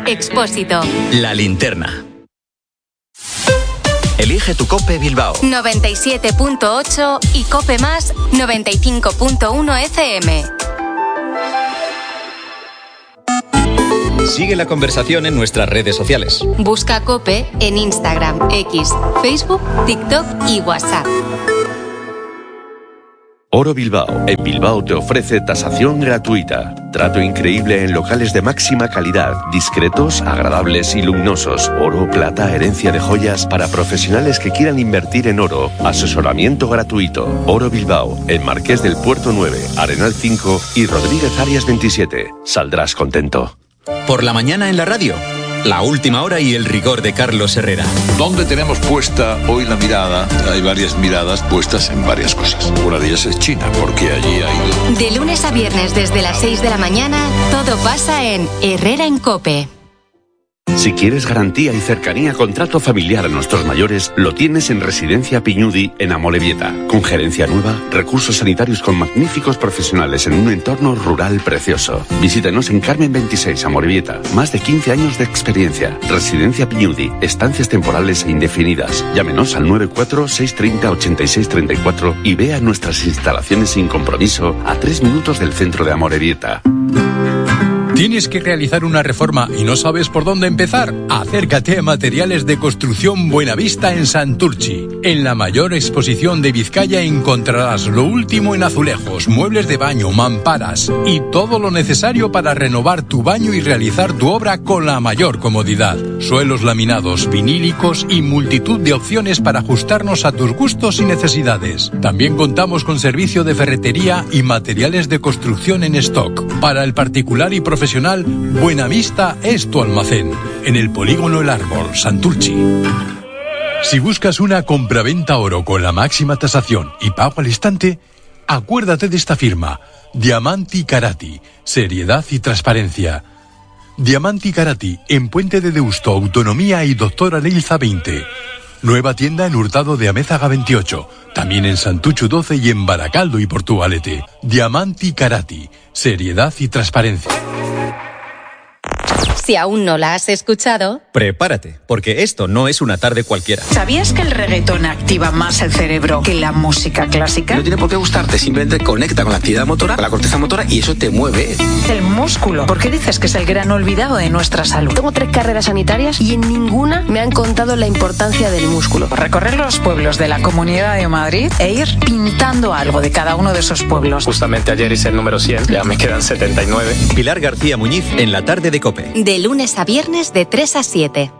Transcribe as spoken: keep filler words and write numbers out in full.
Expósito. La Linterna. Elige tu COPE Bilbao. noventa y siete punto ocho y COPE Más noventa y cinco punto uno F M. Sigue la conversación en nuestras redes sociales. Busca COPE en Instagram, X, Facebook, TikTok y WhatsApp. Oro Bilbao. En Bilbao te ofrece tasación gratuita. Trato increíble en locales de máxima calidad, discretos, agradables y luminosos. Oro, plata, herencia de joyas para profesionales que quieran invertir en oro. Asesoramiento gratuito. Oro Bilbao. En Marqués del Puerto nueve, Arenal cinco y Rodríguez Arias veintisiete. Saldrás contento. Por la mañana en la radio. La última hora y el rigor de Carlos Herrera. ¿Dónde tenemos puesta hoy la mirada? Hay varias miradas puestas en varias cosas. Una de ellas es China, porque allí hay... De lunes a viernes desde las seis de la mañana, todo pasa en Herrera en COPE. Si quieres garantía y cercanía con trato familiar a nuestros mayores, lo tienes en Residencia Piñudi en Amorebieta. Con gerencia nueva, recursos sanitarios con magníficos profesionales en un entorno rural precioso. Visítenos en Carmen veintiséis, Amorebieta. Más de quince años de experiencia. Residencia Piñudi. Estancias temporales e indefinidas. Llámenos al nueve cuatro seis tres cero ocho seis tres cuatro y vea nuestras instalaciones sin compromiso a tres minutos del centro de Amorebieta. ¿Tienes que realizar una reforma y no sabes por dónde empezar? Acércate a Materiales de Construcción Buenavista en Santurchi. En la mayor exposición de Vizcaya encontrarás lo último en azulejos, muebles de baño, mamparas y todo lo necesario para renovar tu baño y realizar tu obra con la mayor comodidad. Suelos laminados, vinílicos y multitud de opciones para ajustarnos a tus gustos y necesidades. También contamos con servicio de ferretería y materiales de construcción en stock. Para el particular y profesional, Buenavista es tu almacén, en el Polígono El Árbol, Santurchi. Si buscas una compraventa oro con la máxima tasación y pago al instante, acuérdate de esta firma, Diamanti Karati, seriedad y transparencia. Diamanti Karati, en Puente de Deusto, Autonomía y Doctora Leilza veinte. Nueva tienda en Hurtado de Amézaga veintiocho, también en Santuchu doce y en Baracaldo y Portugalete. Diamanti Karati, seriedad y transparencia. Si aún no la has escuchado, prepárate, porque esto no es una tarde cualquiera. ¿Sabías que el reggaetón activa más el cerebro que la música clásica? No tiene por qué gustarte, simplemente conecta con la actividad motora, con la corteza motora y eso te mueve. El músculo. ¿Por qué dices que es el gran olvidado de nuestra salud? Tengo tres carreras sanitarias y en ninguna me han contado la importancia del músculo. Recorrer los pueblos de la Comunidad de Madrid e ir pintando algo de cada uno de esos pueblos. Justamente ayer hice el número cien, ya me quedan setenta y nueve. Pilar García Muñiz en la tarde de COPE. De lunes a viernes de tres a siete.